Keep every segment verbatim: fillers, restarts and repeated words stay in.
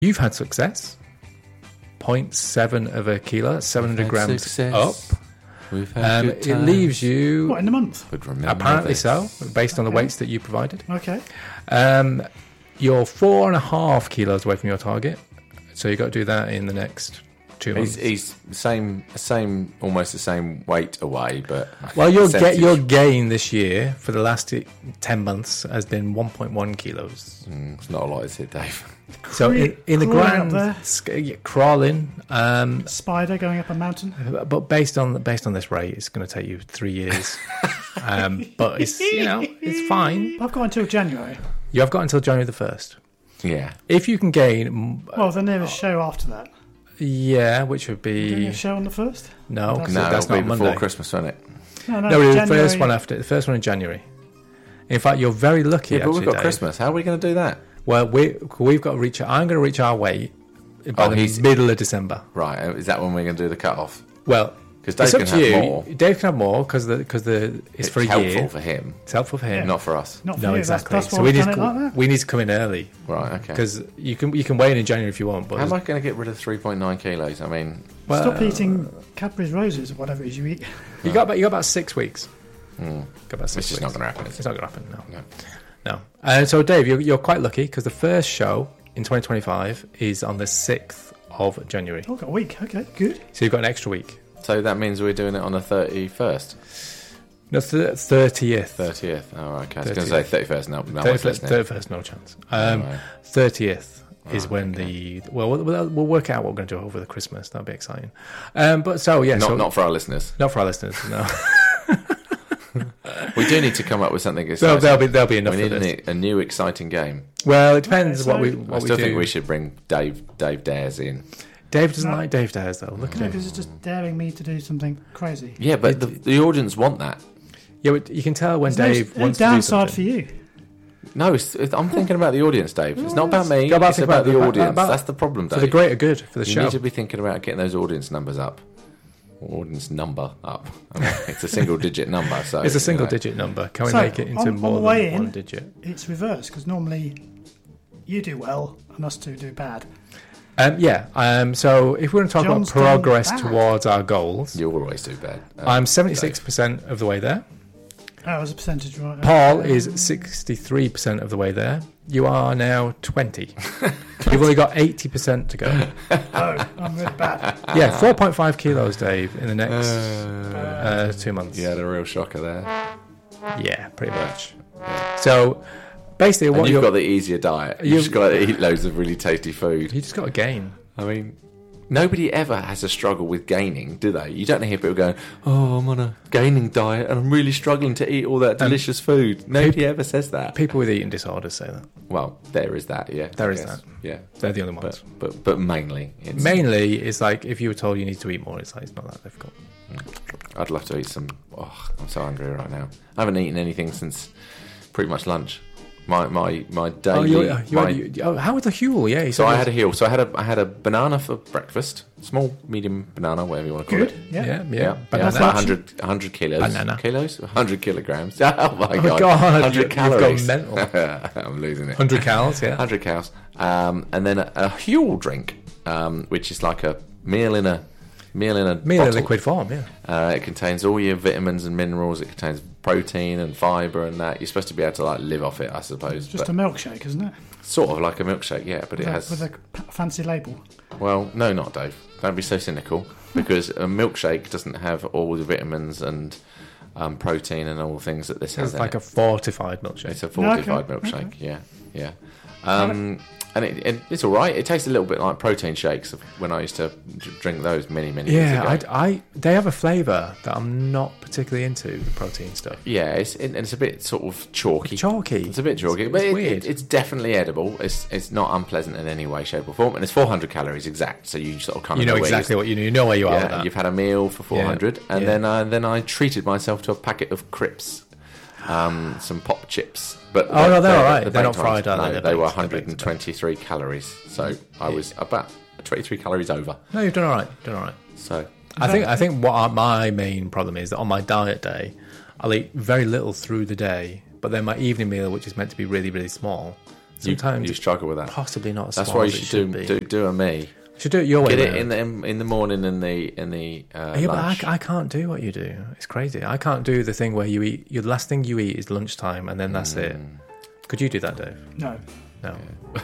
You've had success. zero point seven of a kilo, seven hundred grams success. up. We've had Um, good it leaves you, What, in a month? But remember apparently this. so, based on the Okay. weights that you provided. Okay. Um, you're four and a half kilos away from your target. So you've got to do that in the next two months. He's, he's same, same, almost the same weight away, but Well, your get percentage- your gain this year for the last ten months has been one point one kilos. Mm, it's not a lot, is it, Dave? So in, in the Crawling up grand there. sc- yeah, crawling, um, Spider going up a mountain. but based on based on this rate, it's going to take you three years. um, but it's you know it's fine. I've got until January. You have got until January the first. Yeah. If you can gain, mm, Well, then there's a show after that. yeah, which would Don't you be have a show on the first? no, because No, that's it'll not be before Monday. Christmas, won't it? No, no, No, the January. first one after the first one in January. In fact, you're very lucky. Yeah, but actually, we've got Dave. Christmas. How are we going to do that? Well, we we've got to reach. I'm going to reach our weight by Oh, the he's- middle of December. Right, uh, is that when we're going to do the cut-off? Well, 'Cause Dave it's up can to have you. more. Dave can have more because the because the it's, for a helpful year. for him, It's helpful for him. not for us. Not for No, you. exactly. That's, that's so why we we've need done to it like that. we need to come in early Right, okay. because you can you can weigh in in January if you want. But How am I going to get rid of three point nine kilos? I mean, well, Stop eating Cadbury's roses or whatever it is you eat. you got about you got about six weeks. Got about six it's just weeks. not going to happen. Is It's it? not going to happen. No, No. no. And so, Dave, you're, you're quite lucky because the first show in twenty twenty-five is on the sixth of January. Oh, got a week. Okay, good. So you've got an extra week. So that means we're doing it on the thirty-first, No, th- thirtieth. thirtieth. Oh, okay. I was going to thirtieth. say thirty-first. No, no one's thirty-first, listening. thirty-first, no chance. Um, Right. thirtieth is Oh, when okay. the well, we'll we'll we'll work out what we're going to do over the Christmas. That'll be exciting. Um, but so yeah, Not, so, not for our listeners. not for our listeners. No, We do need to come up with something there'll, exciting. there'll be there'll be enough we for need this. a, a new exciting game. Well, it depends Right, what we so- what I still we do. think we should bring Dave Dave Dares in. Dave doesn't No. like Dave Dares though. Look at No, him. because it's just daring me to do something crazy. Yeah, but the, the audience want that. Yeah, but you can tell when There's Dave no, wants no to do downside something. for you. No, it's, it's, I'm thinking about the audience, Dave. It's not about me. Go back, It's think about about the the- audience. about- That's the problem, For Dave. the greater good for the you show. need to be thinking about getting those audience numbers up. Audience number up. I mean, it's a single-digit number, so It's a you know. single-digit number. Can we So, make it into on- on more the way than in- one digit? It's reversed because normally you do well and us two do bad. Um, yeah. Um, so if we're going to talk John's about progress done bad. towards our goals, You always do bad. Um, I'm seventy-six percent of the way there. Oh, as a percentage, right? Paul Um, is sixty-three percent of the way there. You are now twenty. You've only got eighty percent to go. Oh, I'm really bad. Yeah, four point five kilos, Dave, in the next uh, two months. You had a real shocker there. Yeah, pretty much. So basically, And what you've you're, got the easier diet. You've You've- just got to eat loads of really tasty food. you just got to gain. I mean, nobody ever has a struggle with gaining, do they? You don't hear people going, "Oh, I'm on a gaining diet and I'm really struggling to eat all that delicious food." Nobody ever says that. People with eating disorders say that. Well, there is that. Yeah, There I is guess. that. Yeah, They're the only ones. but but but mainly, it's, Mainly, it's like if you were told you need to eat more, it's like it's not that difficult. I'd love to eat some. Oh, I'm so hungry right now. I haven't eaten anything since pretty much lunch. My my my Oh, daily. you, you my- had, you, oh, how was the Huel? Yeah, he so said I it had a was- heel. So I had a I had a banana for breakfast, small, medium banana, whatever you want to call Good. it. Yeah. yeah, yeah, Yeah, yeah, banana. it's about one hundred, one hundred kilos. Banana. Kilos? one hundred kilograms. Oh my Oh god. God, one hundred you- you've calories. gone mental. I'm losing it. one hundred calories, yeah. one hundred cows. Um, and then a, a Huel drink, um, which is like a meal in a meal in a Meal in bottle. liquid form, yeah. Uh, it contains all your vitamins and minerals. It contains protein and fibre and that. You're supposed to be able to like live off it, I suppose. Just but a milkshake, isn't it? sort of like a milkshake, yeah. But it With a- has. with a p- fancy label. Well, no, not Dave. Don't be so cynical. Because a milkshake doesn't have all the vitamins and um, protein and all the things that this has. It's in like it. a fortified milkshake. It's a fortified Okay, milkshake. okay. Yeah, yeah. Um, and it, it, it's all right. It tastes a little bit like protein shakes of when I used to d- drink those many, many years Yeah, ago. I, I, they have a flavour that I'm not particularly into, the protein stuff. Yeah, it's it, it's a bit sort of chalky. Chalky. It's a bit chalky, It's but it, weird. it, it's definitely edible. It's it's not unpleasant in any way, shape, or form, and it's four hundred calories exact. So you sort of kind You of know where exactly what you know. You know where you are with Yeah, that. you've had a meal for four hundred, and yeah. then uh, then I treated myself to a packet of crisps, um, some pop chips. But Oh, no, they're all right. the They're not baked ones, fried, are they? No, They're they were baked. They're one baked, hundred twenty-three calories. So I was about twenty-three calories over. No, you've done all right. You've done all right. So I think I think what I, my main problem is that on my diet day, I'll eat very little through the day, but then my evening meal, which is meant to be really really small, sometimes you it's struggle with that. possibly not as That's small why you as it should do, be. do do a me. You should do it your way. Get it man. in the in, in the morning in the in the uh, Yeah, lunch. but I, I can't do what you do. It's crazy. I can't do the thing where you eat. Your last thing you eat is lunchtime, and then that's it. Mm. Could you do that, Dave? No. No.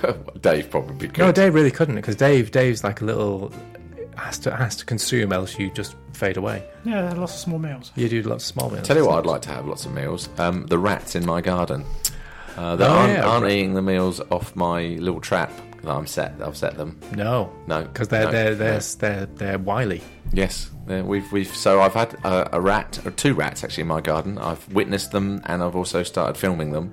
Dave probably could. No, Dave really couldn't because Dave, Dave's like a little has to has to consume, else you just fade away. Yeah, they had lots of small meals. You do lots of small meals. Tell you what, I'd like to have lots of meals. Um, the rats in my garden. Uh, they Oh, aren't, yeah. aren't eating the meals off my little trap that I'm set. I've set them. No, No, because they're no, they're no. they're they're they're wily. Yes, uh, we've we've. So I've had a, a rat, or two rats actually in my garden. I've witnessed them, and I've also started filming them.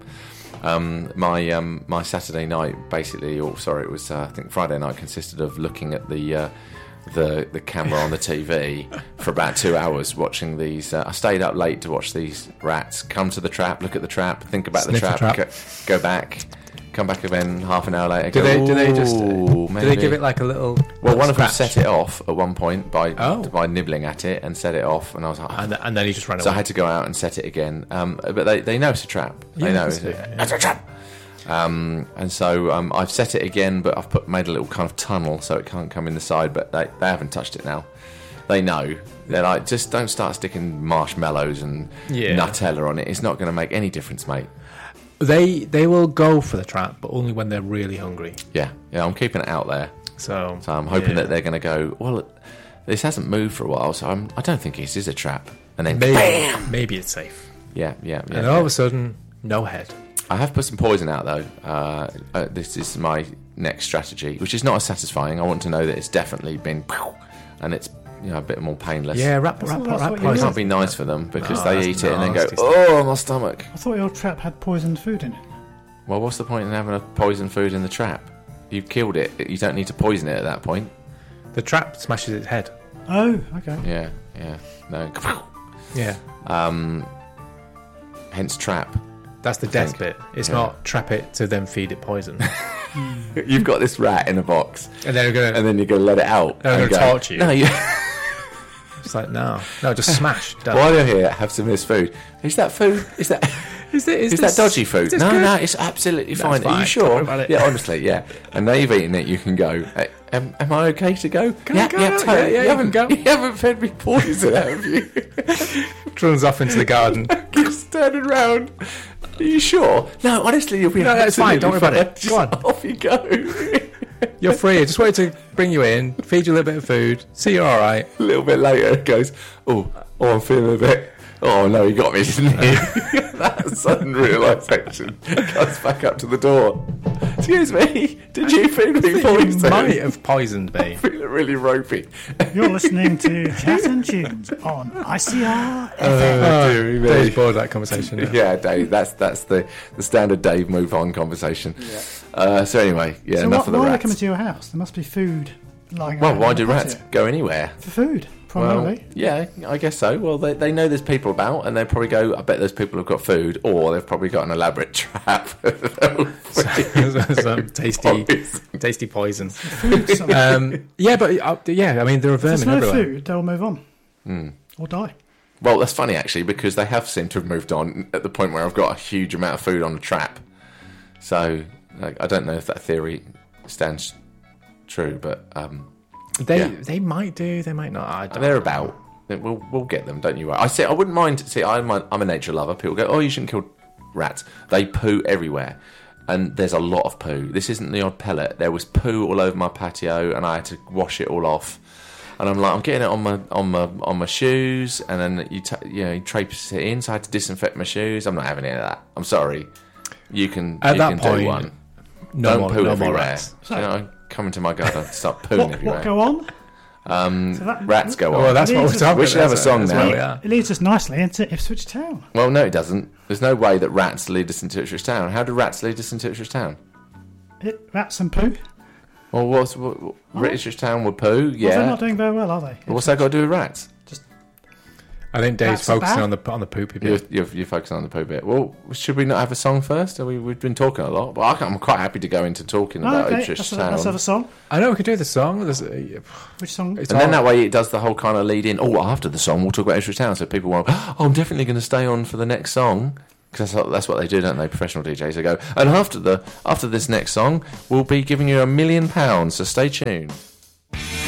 Um, my um, my Saturday night, basically, or sorry, it was uh, I think Friday night, consisted of looking at the uh, the the camera on the T V for about two hours, watching these. Uh, I stayed up late to watch these rats come to the trap, look at the trap, think about Sniff the the trap, trap. Go, go back, come back again half an hour later. Do go, they do they just "Ooh, do they maybe." give it like a little? Well, little one of them scratch? set it off at one point by Oh. by nibbling at it and set it off, and I was like, and, and then he just ran so I away. had to go out and set it again. Um, but they, they know it's a trap. Yeah, they know of it's course a, they do, yeah. it's a trap. Um, and so um, I've set it again, but I've put made a little kind of tunnel so it can't come in the side. But they, they haven't touched it now. They know. They're like, just don't start sticking marshmallows and Yeah. Nutella on it. It's not going to make any difference, mate. They they will go for the trap, but only when they're really hungry. Yeah, yeah. I'm keeping it out there. So, So I'm hoping yeah. that they're going to go, well, this hasn't moved for a while, so I'm, I don't think this is a trap. And then, maybe bam! maybe it's safe. Yeah, yeah, yeah. And yeah. all of a sudden, no head. I have put some poison out though. Uh, uh, this is my next strategy, which is not as satisfying. I want to know that it's definitely been, and it's you know a bit more painless. Yeah, rat That's- rat that's rat what you it poison. can't be nice for them because No, they that's eat it and then go, nasty. oh, my stomach. I thought your trap had poisoned food in it. Well, what's the point in having a poison food in the trap? You've killed it. You don't need to poison it at that point. The trap smashes its head. Oh, okay. Yeah, yeah, no. Yeah, Um, hence trap. that's the I death think. bit. It's Yeah. not trap it to then feed it poison, You've got this rat in a box, and they're gonna. and then you're going to let it out. They're and gonna go, torture you. No, you. It's like no, no, just smash. Done. While you're here, have some of this food. Is that food? Is that Is, it, is that dodgy food? this No, good? no, it's absolutely fine. Are fine, you don't sure? worry about it. Yeah, honestly, yeah. And they've eaten it. You can go. "Uh, Am, am I okay to go? Can yeah, I go? yeah, Yeah, totally. yeah, you, you haven't can go. You haven't fed me poison, have you? Runs off into the garden. Just turning around. Are you sure? No, honestly, you'll be. No, that's fine, don't worry about absolutely it. fine. Go on. Just Off you go. You're free. I just wanted to bring you in, feed you a little bit of food, see you're all right. A little bit later, it goes. Oh, oh, I'm feeling a bit. Oh no, he got me, didn't he? That sudden realisation comes back up to the door. Excuse me, did you feed me You poison? might have poisoned me. I feel really ropey. You're listening to Chat and Tunes on I C R F M. Oh, dearie me. Dave's bored of that conversation. now. Yeah, Dave. That's that's the, the standard Dave move on conversation. Uh, so anyway, yeah, So enough wh- of the why are they rats. coming to your house? There must be food lying Well, around why in do the rats patio. go anywhere? For food, Well, primarily. yeah, I guess so. Well, they, they know there's people about, and they probably go, I bet those people have got food, or they've probably got an elaborate trap. Some tasty, Poison. tasty poison. Food, something. Um, yeah, but uh, yeah, I mean there are if there's vermin no everywhere. food, they'll move on. Hmm. Or die. Well, that's funny, actually, because they have seemed to have moved on at the point where I've got a huge amount of food on the trap. So, like, I don't know if that theory stands true, but um, They Yeah. they might do, they might not. I don't they're about. We'll we'll get them, don't you worry. I say I wouldn't mind. See, I'm a, I'm a nature lover. People go, oh, you shouldn't kill rats. They poo everywhere, and there's a lot of poo. This isn't the odd pellet. There was poo all over my patio, and I had to wash it all off. And I'm like, I'm getting it on my on my on my shoes, and then you t- you know you traipse it in, so I had to disinfect my shoes. I'm not having any of that. I'm sorry. You can At you that can point, do one. No Don't more, poo no more everywhere. rats. You know, come into my garden, start pooing What, everywhere. what go on? um, So that- rats go on. Well, that's what we're Leads us- talking We should have a that's- song that's now. where we are. It leads us nicely into Ipswich Town. Well, no, it doesn't. There's no way that rats lead us into Ipswich Town. How do rats lead us into Ipswich Town? It, rats and poo. Well, what's what, what, Ipswich Town with poo? Well, they're Yeah. not doing very well, are they? What's that got to do with rats? I think Dave's Rats are focusing bad? on the on the poopy You're, bit. you're, you're focusing on the poo bit. Well, should we not have a song first? Are we, we've been talking a lot. Well, I can- I'm quite happy to go into talking Oh, about okay, Ipswich let's, Town. let's have a song. I know we could do the song. There's, uh, Which song? it's And then all- that way it does the whole kind of lead in. Oh, after the song, we'll talk about Ipswich Town. So people won't, oh, I'm definitely going to stay on for the next song. Because that's, what- that's what they do, don't they? Professional D Js. They go, and after the after this next song, we'll be giving you a million pounds. So stay tuned.